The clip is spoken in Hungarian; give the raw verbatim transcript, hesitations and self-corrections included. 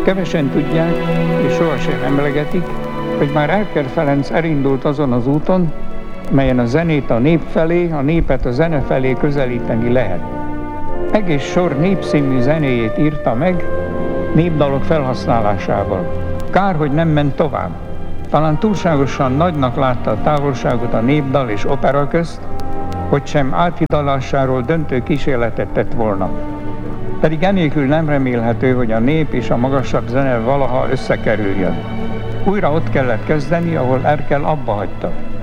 Kevesen tudják, és sohasem emlegetik, hogy már Erkel Ferenc elindult azon az úton, melyen a zenét a nép felé, a népet a zene felé közelíteni lehet. Egész sor népszínű zenéjét írta meg, népdalok felhasználásával. Kár, hogy nem ment tovább. Talán túlságosan nagynak látta a távolságot a népdal és opera közt, hogy sem áthidalásáról döntő kísérletet tett volna. Pedig enélkül nem remélhető, hogy a nép és a magasabb zene valaha összekerüljön. Újra ott kellett kezdeni, ahol Erkel abba hagyta.